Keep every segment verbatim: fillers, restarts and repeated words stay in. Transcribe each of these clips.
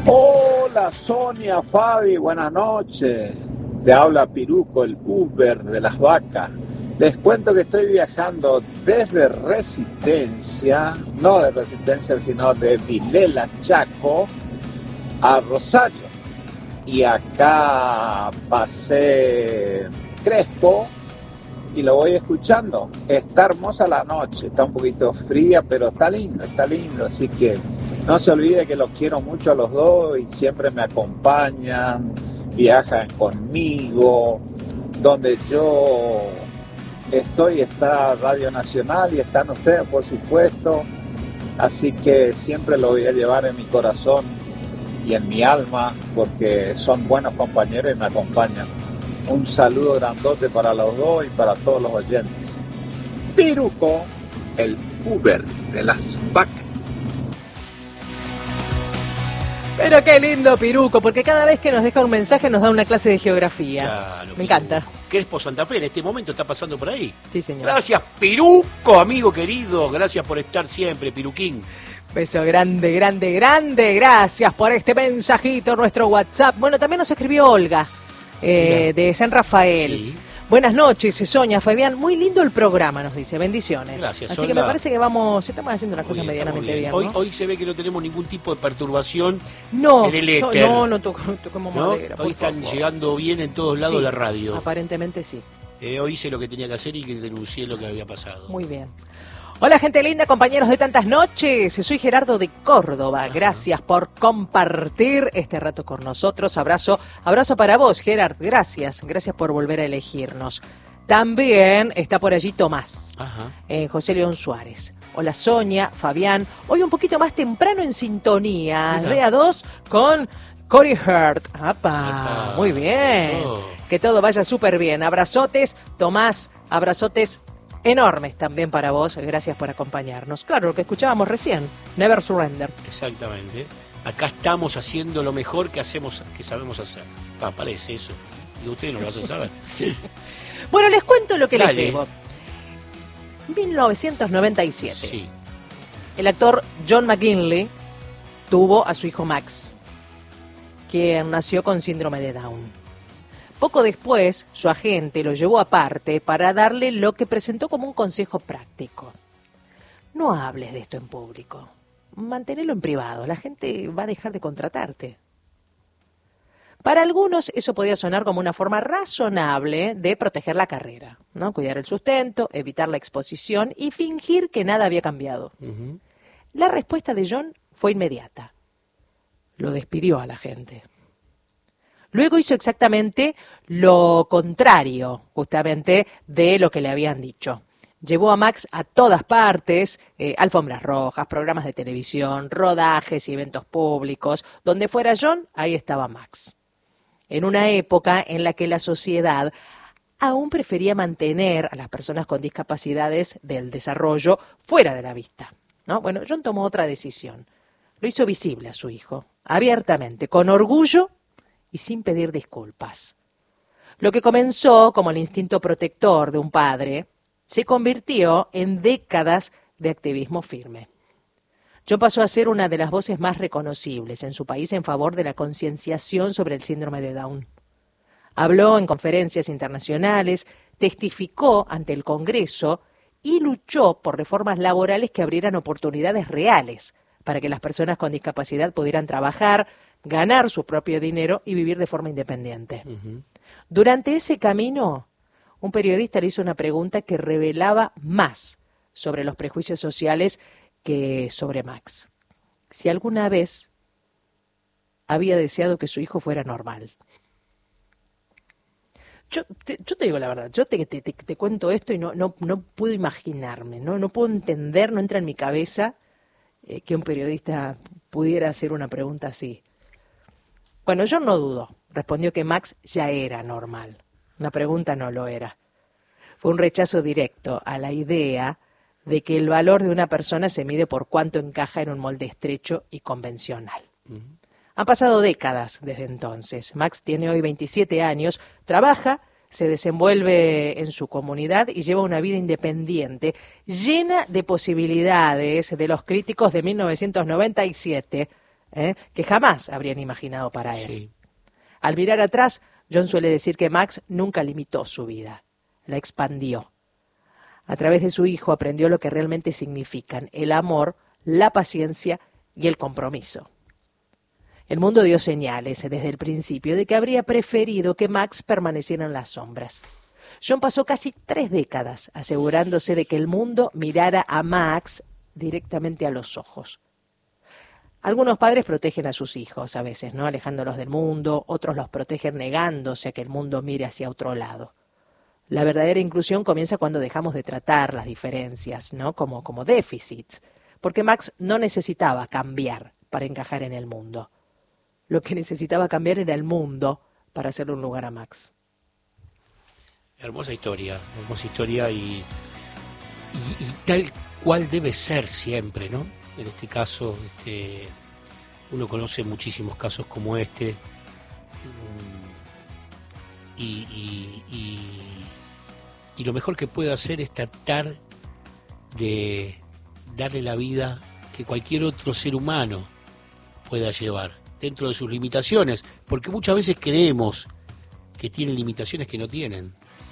Hola Sonia, Fabi, buenas noches. Te habla Piruco, el Uber de las vacas. Les cuento que estoy viajando desde Resistencia, no de Resistencia, sino de Vilela, Chaco, a Rosario. Y acá pasé Crespo y lo voy escuchando. Está hermosa la noche, está un poquito fría, pero está lindo, está lindo. Así que no se olvide que los quiero mucho a los dos y siempre me acompañan, viajan conmigo. Donde yo estoy está Radio Nacional y están ustedes, por supuesto. Así que siempre lo voy a llevar en mi corazón y en mi alma porque son buenos compañeros y me acompañan. Un saludo grandote para los dos y para todos los oyentes. Piruco, el Uber de las vacas. Pero qué lindo Piruco, porque cada vez que nos deja un mensaje nos da una clase de geografía. Claro, me encanta. Crespo Santa Fe en este momento está pasando por ahí. Sí, señor. Gracias, Piruco, amigo querido. Gracias por estar siempre, Piruquín. Beso grande, grande, grande. Gracias por este mensajito, nuestro WhatsApp. Bueno, también nos escribió Olga, eh, de San Rafael. Sí. Buenas noches, Sonia, Fabián. Muy lindo el programa, nos dice. Bendiciones. Gracias, Así Olga. que me parece que vamos, estamos haciendo las Muy cosas bien, medianamente bien. bien, Hoy, ¿no? hoy se ve que no tenemos ningún tipo de perturbación No, en el no, éter. no, no toco- tocamos ¿no? madera, por Hoy están favor. llegando bien en todos lados Sí, la radio. Aparentemente sí. Eh, hoy hice lo que tenía que hacer y que denuncié lo que había pasado. Muy bien. Hola, gente linda, compañeros de tantas noches. Soy Gerardo de Córdoba. Ajá. Gracias por compartir este rato con nosotros. Abrazo, abrazo para vos, Gerard. Gracias, gracias por volver a elegirnos. También está por allí Tomás, Ajá. eh, José León Suárez. Hola, Sonia, Fabián. Hoy un poquito más temprano en sintonía, Mira. de a dos con Corey Hurt. ¡Apa! Apa. Muy bien. Oh. Que todo vaya súper bien. Abrazotes, Tomás, abrazotes enormes también para vos. Gracias por acompañarnos. Claro, lo que escuchábamos recién, Never Surrender. Exactamente. Acá estamos haciendo lo mejor que hacemos, que sabemos hacer. Pa, parece eso. Y ustedes no lo hacen saber. Bueno, les cuento lo que Dale. les debo. mil novecientos noventa y siete. Sí. El actor John McGinley tuvo a su hijo Max, quien nació con síndrome de Down. Poco después, su agente lo llevó aparte para darle lo que presentó como un consejo práctico. No hables de esto en público. Manténelo en privado. La gente va a dejar de contratarte. Para algunos eso podía sonar como una forma razonable de proteger la carrera, ¿no? Cuidar el sustento, evitar la exposición y fingir que nada había cambiado. Ujú. La respuesta de John fue inmediata. Lo despidió a la gente. Luego hizo exactamente lo contrario, justamente, de lo que le habían dicho. Llevó a Max a todas partes, eh, alfombras rojas, programas de televisión, rodajes y eventos públicos. Donde fuera John, ahí estaba Max. En una época en la que la sociedad aún prefería mantener a las personas con discapacidades del desarrollo fuera de la vista, ¿no? Bueno, John tomó otra decisión. Lo hizo visible a su hijo, abiertamente, con orgullo y sin pedir disculpas. Lo que comenzó como el instinto protector de un padre se convirtió en décadas de activismo firme. John pasó a ser una de las voces más reconocibles en su país en favor de la concienciación sobre el síndrome de Down. Habló en conferencias internacionales, testificó ante el Congreso y luchó por reformas laborales que abrieran oportunidades reales para que las personas con discapacidad pudieran trabajar, ganar su propio dinero y vivir de forma independiente. Uh-huh. Durante ese camino, un periodista le hizo una pregunta que revelaba más sobre los prejuicios sociales que sobre Max. Si alguna vez había deseado que su hijo fuera normal. Yo te, yo te digo la verdad, yo te, te, te, te cuento esto y no, no, no puedo imaginarme, no, no puedo entender, no entra en mi cabeza eh, que un periodista pudiera hacer una pregunta así. Bueno, yo no dudo, respondió que Max ya era normal. Una pregunta no lo era. Fue un rechazo directo a la idea de que el valor de una persona se mide por cuánto encaja en un molde estrecho y convencional. Uh-huh. Han pasado décadas desde entonces. Max tiene hoy veintisiete años, trabaja, se desenvuelve en su comunidad y lleva una vida independiente, llena de posibilidades de los críticos de mil novecientos noventa y siete, ¿eh? que jamás habrían imaginado para él. Sí. Al mirar atrás, John suele decir que Max nunca limitó su vida, la expandió. A través de su hijo aprendió lo que realmente significan el amor, la paciencia y el compromiso. El mundo dio señales desde el principio de que habría preferido que Max permaneciera en las sombras. John pasó casi tres décadas asegurándose de que el mundo mirara a Max directamente a los ojos. Algunos padres protegen a sus hijos a veces, ¿no? Alejándolos del mundo, otros los protegen negándose a que el mundo mire hacia otro lado. La verdadera inclusión comienza cuando dejamos de tratar las diferencias, ¿no? Como, como déficits, porque Max no necesitaba cambiar para encajar en el mundo. Lo que necesitaba cambiar era el mundo para hacerle un lugar a Max. Hermosa historia, hermosa historia y, y, y tal cual debe ser siempre, ¿no? En este caso, este, uno conoce muchísimos casos como este y, y, y, y lo mejor que puede hacer es tratar de darle la vida que cualquier otro ser humano pueda llevar, dentro de sus limitaciones, porque muchas veces creemos que tienen limitaciones que no tienen.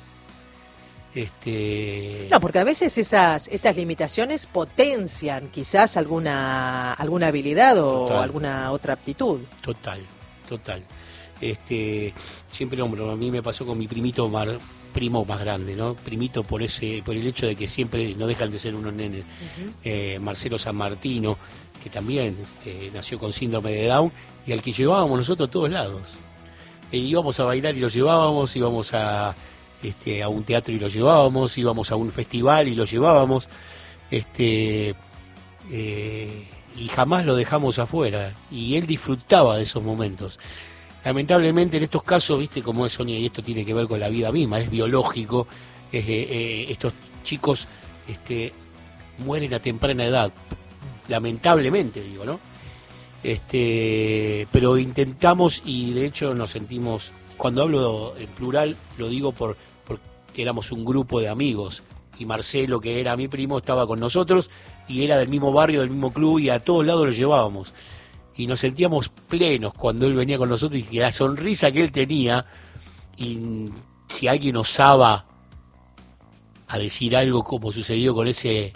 Este... No, porque a veces esas esas limitaciones potencian quizás alguna alguna habilidad o Total. alguna otra aptitud. Total, total. Este, siempre nombro, a mí me pasó con mi primito mar, primo más grande, ¿no? Primito por ese, por el hecho de que siempre no dejan de ser unos nenes. Uh-huh. eh, Marcelo San Martino, que también eh, nació con síndrome de Down y al que llevábamos nosotros a todos lados. Eh, íbamos a bailar y lo llevábamos, íbamos a Este, a un teatro y lo llevábamos, íbamos a un festival y lo llevábamos, este, eh, y jamás lo dejamos afuera, y él disfrutaba de esos momentos. Lamentablemente en estos casos, viste cómo es, Sonia, y esto tiene que ver con la vida misma, es biológico, es, eh, eh, estos chicos este, mueren a temprana edad, lamentablemente digo, ¿no? Este, pero intentamos y de hecho nos sentimos, cuando hablo en plural lo digo por que éramos un grupo de amigos y Marcelo, que era mi primo, estaba con nosotros y era del mismo barrio, del mismo club y a todos lados lo llevábamos y nos sentíamos plenos cuando él venía con nosotros y la sonrisa que él tenía, y si alguien osaba a decir algo como sucedió con ese,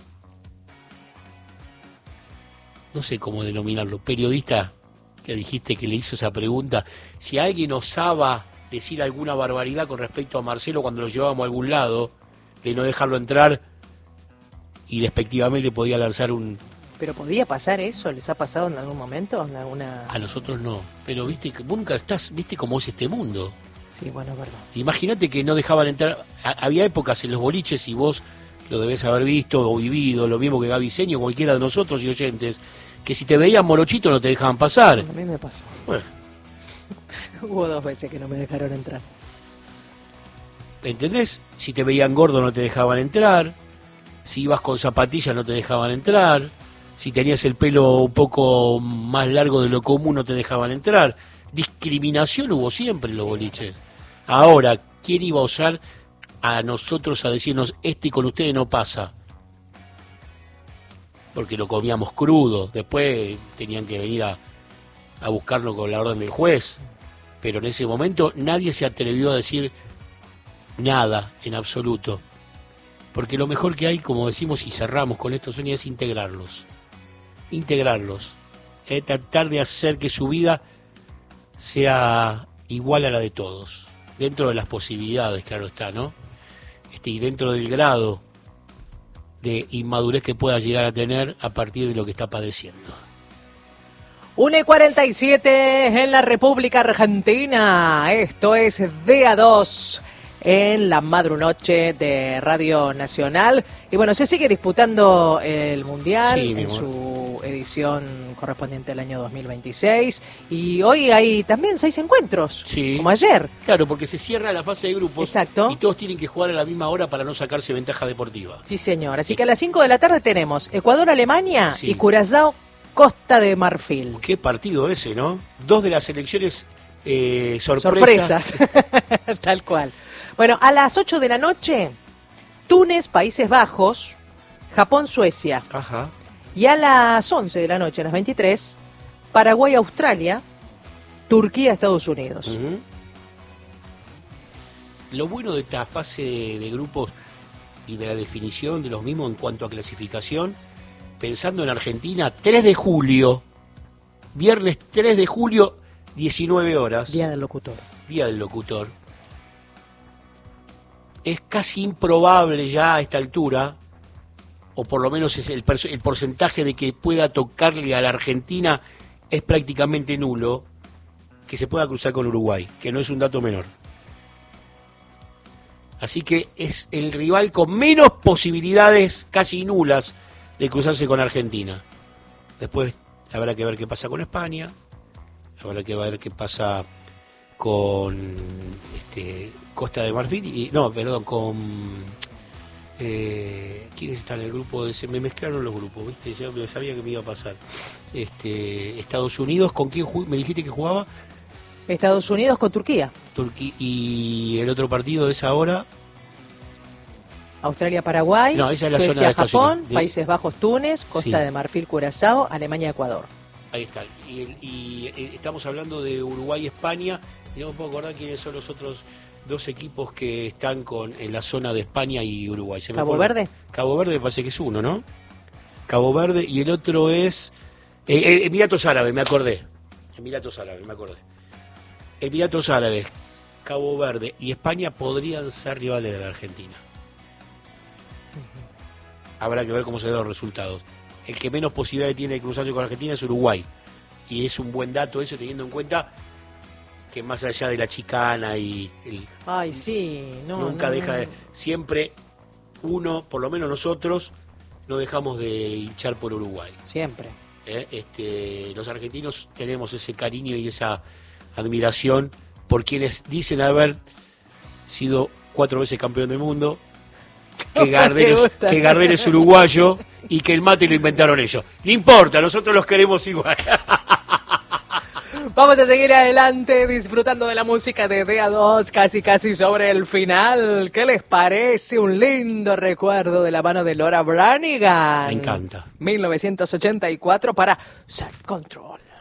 no sé cómo denominarlo, periodista que dijiste que le hizo esa pregunta, si alguien osaba decir alguna barbaridad con respecto a Marcelo cuando lo llevábamos a algún lado, de no dejarlo entrar y despectivamente podía lanzar un... ¿Pero podía pasar eso? ¿Les ha pasado en algún momento? ¿En alguna... A nosotros no, pero viste que nunca estás, viste cómo es este mundo. Sí, bueno, es verdad. Imagínate que no dejaban entrar, había épocas en los boliches y vos lo debés haber visto o vivido, lo mismo que Gaby Seño, cualquiera de nosotros y oyentes, que si te veían morochito no te dejaban pasar. A mí me pasó. Bueno. Hubo dos veces que no me dejaron entrar. ¿Entendés? Si te veían gordo no te dejaban entrar, si ibas con zapatillas no te dejaban entrar, si tenías el pelo un poco más largo de lo común no te dejaban entrar. Discriminación hubo siempre en los sí, boliches. Ahora, ¿quién iba a osar a nosotros a decirnos este con ustedes no pasa? Porque lo comíamos crudo, después tenían que venir a, a buscarlo con la orden del juez. Pero en ese momento nadie se atrevió a decir nada en absoluto. Porque lo mejor que hay, como decimos y cerramos con esto, Sonia, es integrarlos. Integrarlos. Eh, tratar de hacer que su vida sea igual a la de todos. Dentro de las posibilidades, claro está, ¿no? Este, y dentro del grado de inmadurez que pueda llegar a tener a partir de lo que está padeciendo. una y cuarenta y siete en la República Argentina. Esto es D A dos en la madrunoche de Radio Nacional. Y bueno, se sigue disputando el Mundial sí, en su edición correspondiente al año dos mil veintiséis. Y hoy hay también seis encuentros, sí, como ayer. Claro, porque se cierra la fase de grupos. Exacto. Y todos tienen que jugar a la misma hora para no sacarse ventaja deportiva. Sí, señor. Así sí. que a las cinco de la tarde tenemos Ecuador-Alemania sí. y Curazao Costa de Marfil. Qué partido ese, ¿no? Dos de las selecciones eh, sorpresa. sorpresas. Tal cual. Bueno, a las ocho de la noche, Túnez, Países Bajos, Japón, Suecia. Ajá. Y a las once de la noche, a las veintitrés, Paraguay-Australia, Turquía-Estados Unidos. Uh-huh. Lo bueno de esta fase de, de grupos y de la definición de los mismos en cuanto a clasificación, pensando en Argentina, tres de julio, viernes tres de julio, diecinueve horas. Día del locutor. Día del locutor. Es casi improbable ya a esta altura, o por lo menos es el, el porcentaje de que pueda tocarle a la Argentina es prácticamente nulo, que se pueda cruzar con Uruguay, que no es un dato menor. Así que es el rival con menos posibilidades, casi nulas, de cruzarse con Argentina. Después habrá que ver qué pasa con España, habrá que ver qué pasa con este, Costa de Marfil, y no, perdón, con... Eh, ¿quiénes están en el grupo? Se me mezclaron los grupos, ¿viste? Yo sabía que me iba a pasar. Este, Estados Unidos, ¿con quién me dijiste que jugaba? Estados Unidos con Turquía. Turquía. ¿Y el otro partido de esa hora? Australia-Paraguay, no, esa es la Suecia, zona de Japón, de... Países Bajos, Túnez, Costa sí. de Marfil, Curazao, Alemania, Ecuador. Ahí está. Y, el, y eh, estamos hablando de Uruguay, España, y no me puedo acordar quiénes son los otros dos equipos que están con en la zona de España y Uruguay. ¿Se me ¿Cabo fue? Verde? Cabo Verde me parece que es uno, ¿no? Cabo Verde, y el otro es... Eh, eh, Emiratos Árabes, me acordé. Emiratos Árabes, me acordé. Emiratos Árabes, Cabo Verde y España podrían ser rivales de la Argentina. Uh-huh. Habrá que ver cómo se dan los resultados. El que menos posibilidades tiene de cruzarse con Argentina es Uruguay. Y es un buen dato eso, teniendo en cuenta que más allá de la chicana y... El, Ay, sí, no, nunca no, deja no. de... Siempre uno, por lo menos nosotros, no dejamos de hinchar por Uruguay. Siempre. ¿Eh? Este, los argentinos tenemos ese cariño y esa admiración por quienes dicen haber sido cuatro veces campeón del mundo, que Gardel, es, que Gardel es uruguayo y que el mate lo inventaron ellos. No importa, nosotros los queremos igual. Vamos a seguir adelante disfrutando de la música de D A dos, casi casi sobre el final. ¿Qué les parece? Un lindo recuerdo de la mano de Laura Branigan. Me encanta. mil novecientos ochenta y cuatro para Self Control.